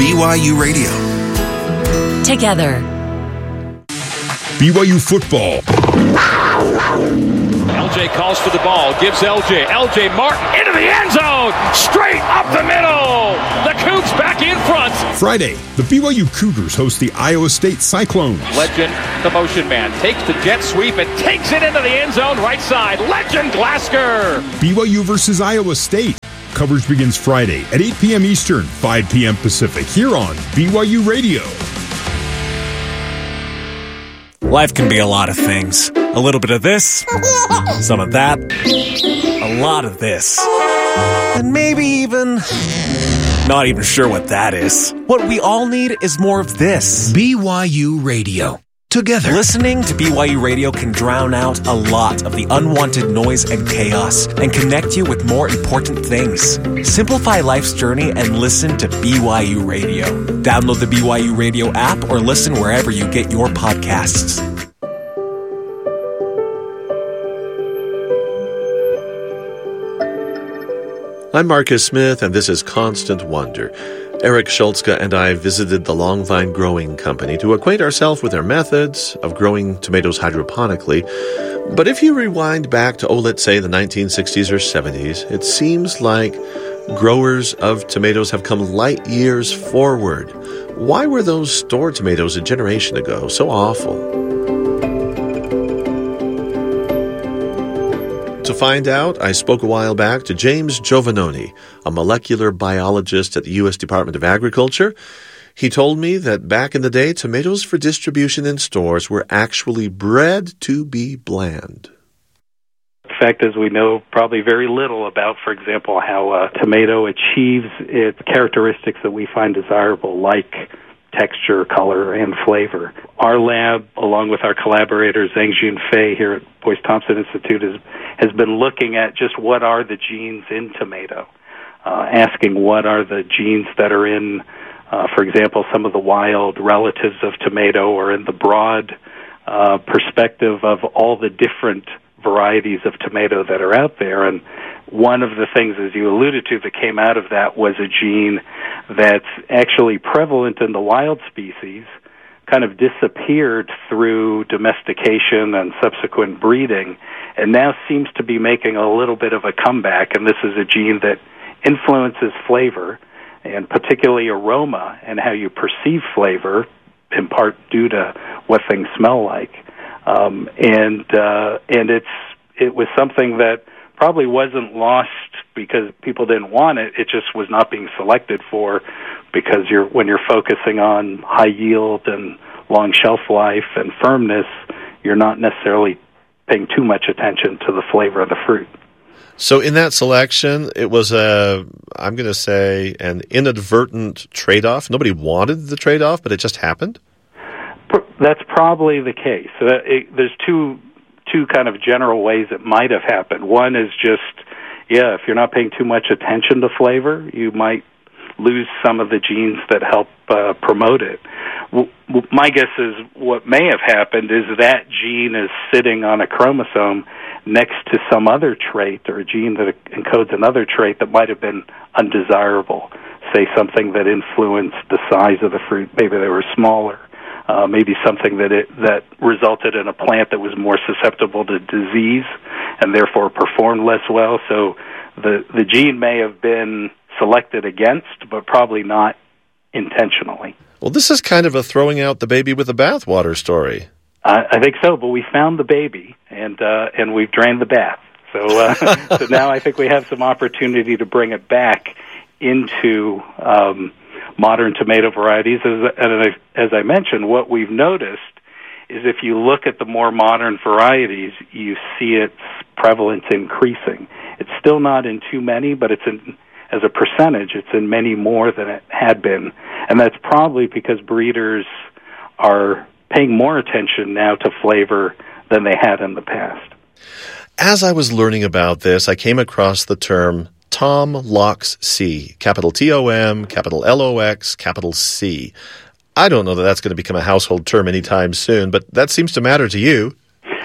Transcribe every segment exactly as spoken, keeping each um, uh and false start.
B Y U Radio. Together. B Y U football. L J calls for the ball, gives L J. L J Martin into the end zone, straight up the middle. The Cougs back in front. Friday, the B Y U Cougars host the Iowa State Cyclones. Legend, the motion man, takes the jet sweep and takes it into the end zone right side. Legend Glasgow. B Y U versus Iowa State. Coverage begins Friday at eight p.m. Eastern, five p.m. Pacific, here on B Y U Radio. Life can be a lot of things. A little bit of this, some of that, a lot of this, and maybe even not even sure what that is. What we all need is more of this. B Y U Radio. Together. Listening to B Y U Radio can drown out a lot of the unwanted noise and chaos and connect you with more important things. Simplify life's journey and listen to B Y U Radio. Download the B Y U Radio app or listen wherever you get your podcasts. I'm Marcus Smith, and this is Constant Wonder. Eric Schultzka and I visited the Longvine Growing Company to acquaint ourselves with their methods of growing tomatoes hydroponically. But if you rewind back to, oh, let's say the nineteen sixties or seventies, it seems like growers of tomatoes have come light years forward. Why were those store tomatoes a generation ago so awful? To find out, I spoke a while back to James Giovannoni, a molecular biologist at the U S Department of Agriculture. He told me that back in the day, tomatoes for distribution in stores were actually bred to be bland. The fact is we know probably very little about, for example, how a tomato achieves its characteristics that we find desirable, like texture, color, and flavor. Our lab, along with our collaborators, Zhengjun Fei here at Boyce Thompson Institute, is, has been looking at just what are the genes in tomato, uh, asking what are the genes that are in, uh, for example, some of the wild relatives of tomato, or in the broad uh, perspective of all the different varieties of tomato that are out there. And one of the things, as you alluded to, that came out of that was a gene that's actually prevalent in the wild species, kind of disappeared through domestication and subsequent breeding, and now seems to be making a little bit of a comeback. And this is a gene that influences flavor, and particularly aroma, and how you perceive flavor, in part due to what things smell like. Um, and uh, and it's it was something that probably wasn't lost because people didn't want it. It just was not being selected for, because you're when you're focusing on high yield and long shelf life and firmness, you're not necessarily paying too much attention to the flavor of the fruit. So in that selection, it was a, I'm going to say, an inadvertent trade-off. Nobody wanted the trade-off, but it just happened? That's probably the case. Uh, it, there's two two kind of general ways it might have happened. One is just, yeah, if you're not paying too much attention to flavor, you might lose some of the genes that help uh, promote it. W- w- my guess is what may have happened is that gene is sitting on a chromosome next to some other trait, or a gene that encodes another trait that might have been undesirable, say something that influenced the size of the fruit. Maybe they were smaller. Uh, maybe something that it that resulted in a plant that was more susceptible to disease and therefore performed less well. So the the gene may have been selected against, but probably not intentionally. Well, this is kind of a throwing out the baby with the bathwater story. Uh, I think so, but we found the baby, and uh, and we've drained the bath. So uh, so now I think we have some opportunity to bring it back into um, modern tomato varieties. As, as I mentioned, what we've noticed is if you look at the more modern varieties, you see its prevalence increasing. It's still not in too many, but it's in, as a percentage, it's in many more than it had been. And that's probably because breeders are paying more attention now to flavor than they had in the past. As I was learning about this, I came across the term Tom Lox C, capital T O M, capital L O X, capital C. I don't know that that's going to become a household term anytime soon, but that seems to matter to you.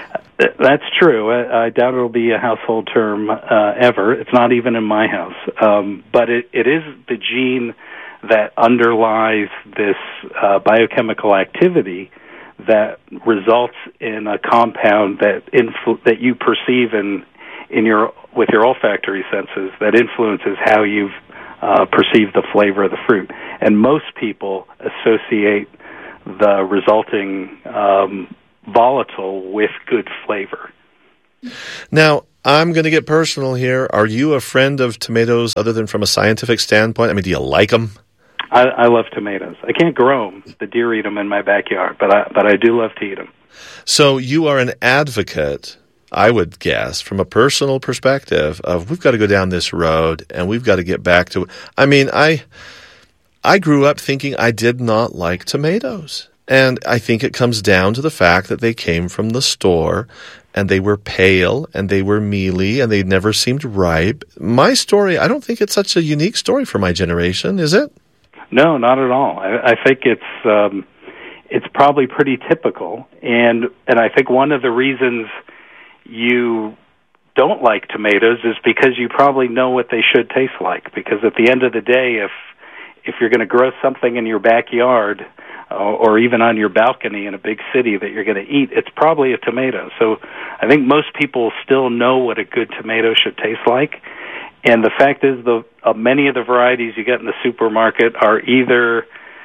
That's true. I, I doubt it'll be a household term uh, ever. It's not even in my house. Um, but it, it is the gene that underlies this uh, biochemical activity that results in a compound that influ- that you perceive in in your with your olfactory senses that influences how you've uh, perceived the flavor of the fruit. And most people associate the resulting um, volatile with good flavor. Now, I'm going to get personal here. Are you a friend of tomatoes other than from a scientific standpoint? I mean, do you like them? I, I love tomatoes. I can't grow them. The deer eat them in my backyard, but I, but I do love to eat them. So you are an advocate, I would guess, from a personal perspective of we've got to go down this road and we've got to get back to – I mean, I I grew up thinking I did not like tomatoes. And I think it comes down to the fact that they came from the store and they were pale and they were mealy and they never seemed ripe. My story, I don't think it's such a unique story for my generation, is it? No, not at all. I, I think it's um, it's probably pretty typical. And and I think one of the reasons you don't like tomatoes is because you probably know what they should taste like. Because at the end of the day, if if you're going to grow something in your backyard uh, or even on your balcony in a big city that you're going to eat, it's probably a tomato. So I think most people still know what a good tomato should taste like. And the fact is, the uh, many of the varieties you get in the supermarket are either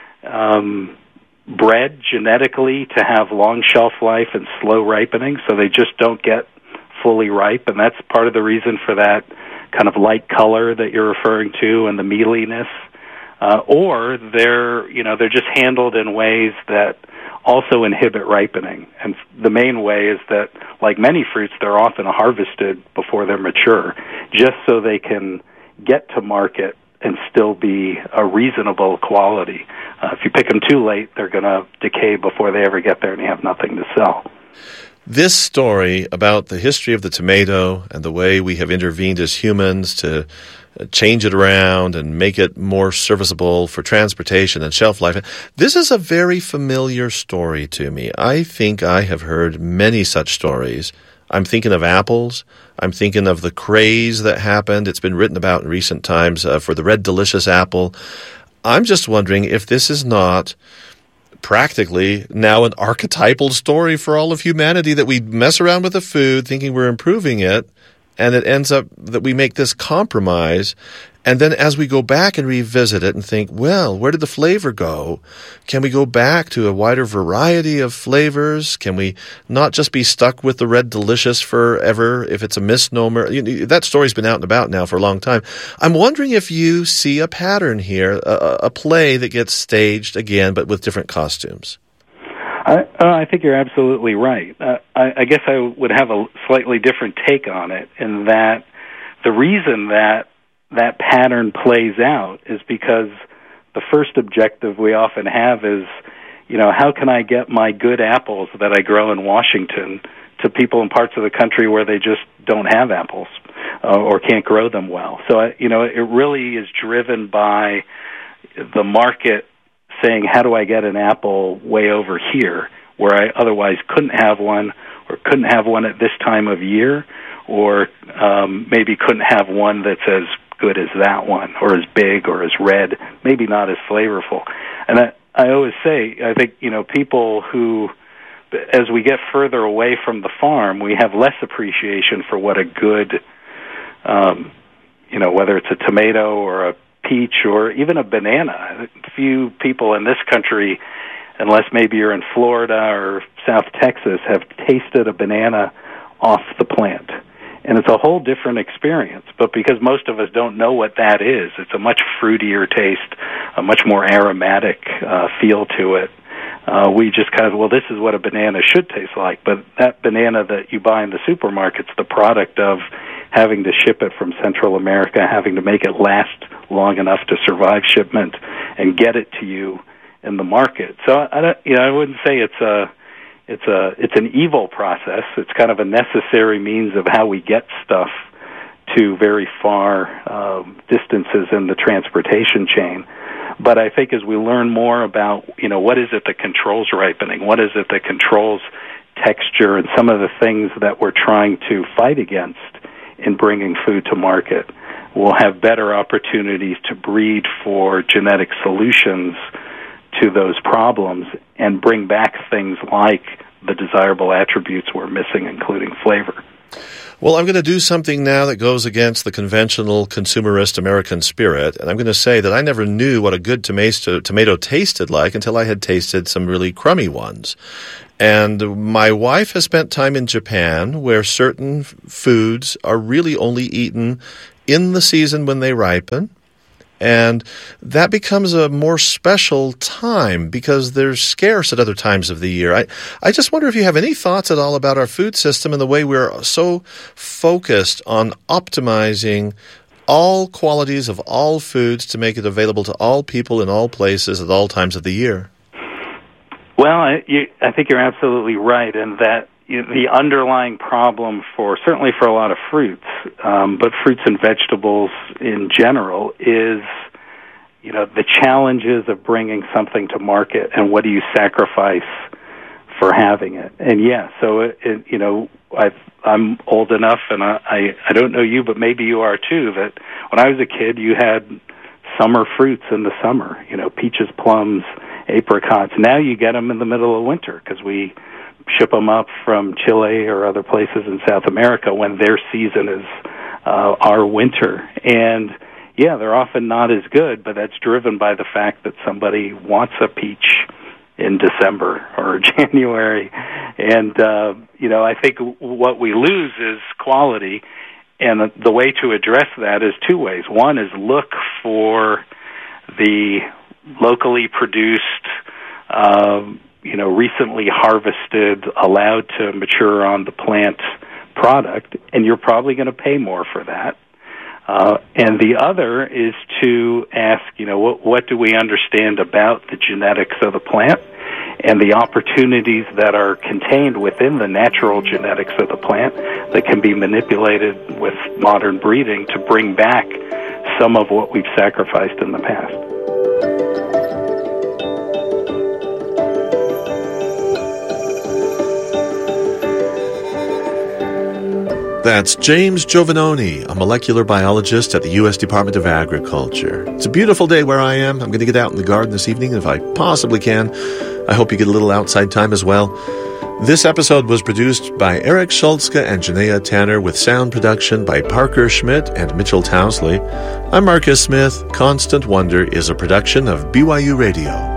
um, bred genetically to have long shelf life and slow ripening, so they just don't get fully ripe, and that's part of the reason for that kind of light color that you're referring to and the mealiness. Uh, or they're, you know, they're just handled in ways that also inhibit ripening. And the main way is that, like many fruits, they're often harvested before they're mature, just so they can get to market and still be a reasonable quality. Uh, if you pick them too late, they're going to decay before they ever get there, and you have nothing to sell. This story about the history of the tomato and the way we have intervened as humans to change it around and make it more serviceable for transportation and shelf life. This is a very familiar story to me. I think I have heard many such stories. I'm thinking of apples. I'm thinking of the craze that happened. It's been written about in recent times uh, for the Red Delicious apple. I'm just wondering if this is not practically now an archetypal story for all of humanity, that we mess around with the food thinking we're improving it, and it ends up that we make this compromise. And then as we go back and revisit it and think, well, where did the flavor go? Can we go back to a wider variety of flavors? Can we not just be stuck with the Red Delicious forever if it's a misnomer? You know, that story's been out and about now for a long time. I'm wondering if you see a pattern here, a, a play that gets staged again, but with different costumes. I, uh, I think you're absolutely right. Uh, I, I guess I would have a slightly different take on it, in that the reason that that pattern plays out is because the first objective we often have is, you know, how can I get my good apples that I grow in Washington to people in parts of the country where they just don't have apples uh, or can't grow them well? So, I, you know, it really is driven by the market saying, how do I get an apple way over here where I otherwise couldn't have one, or couldn't have one at this time of year, or um, maybe couldn't have one that's as good as that one, or as big, or as red, maybe not as flavorful. And I, I always say, I think, you know, people who, as we get further away from the farm, we have less appreciation for what a good, um, you know, whether it's a tomato or a peach or even a banana. Few people in this country, unless maybe you're in Florida or South Texas, have tasted a banana off the plant. And it's a whole different experience. But because most of us don't know what that is, it's a much fruitier taste, a much more aromatic uh, feel to it. Uh, we just kind of, well, this is what a banana should taste like. But that banana that you buy in the supermarket's the product of having to ship it from Central America, having to make it last long enough to survive shipment and get it to you in the market. So I, don't, you know, I wouldn't say it's a it's a it's an evil process. It's kind of a necessary means of how we get stuff to very far um, distances in the transportation chain. But I think as we learn more about, you know, what is it that controls ripening, what is it that controls texture, and some of the things that we're trying to fight against in bringing food to market, will have better opportunities to breed for genetic solutions to those problems and bring back things like the desirable attributes we're missing, including flavor. Well, I'm going to do something now that goes against the conventional consumerist American spirit, and I'm going to say that I never knew what a good tomato, tomato tasted like until I had tasted some really crummy ones. And my wife has spent time in Japan where certain f- foods are really only eaten in the season when they ripen. And that becomes a more special time because they're scarce at other times of the year. I, I just wonder if you have any thoughts at all about our food system and the way we're so focused on optimizing all qualities of all foods to make it available to all people in all places at all times of the year. Well, I, you, I think you're absolutely right in that you, the underlying problem for, certainly for a lot of fruits, um, but fruits and vegetables in general is, you know, the challenges of bringing something to market and what do you sacrifice for having it. And yeah, so, it, it, you know, I've, I'm old enough, and I, I, I don't know you, but maybe you are too, that when I was a kid, you had summer fruits in the summer, you know, peaches, plums, apricots. Now you get them in the middle of winter because we ship them up from Chile or other places in South America when their season is uh, our winter. And yeah, they're often not as good, but that's driven by the fact that somebody wants a peach in December or January. And, uh, you know, I think what we lose is quality. And the way to address that is two ways. One is look for the locally produced, um, you know, recently harvested, allowed to mature on the plant product, and you're probably going to pay more for that. Uh, and the other is to ask, you know, what, what do we understand about the genetics of the plant and the opportunities that are contained within the natural genetics of the plant that can be manipulated with modern breeding to bring back some of what we've sacrificed in the past. That's James Giovannoni, a molecular biologist at the U S Department of Agriculture. It's a beautiful day where I am. I'm going to get out in the garden this evening if I possibly can. I hope you get a little outside time as well. This episode was produced by Eric Schultzke and Janaea Tanner with sound production by Parker Schmidt and Mitchell Towsley. I'm Marcus Smith. Constant Wonder is a production of B Y U Radio.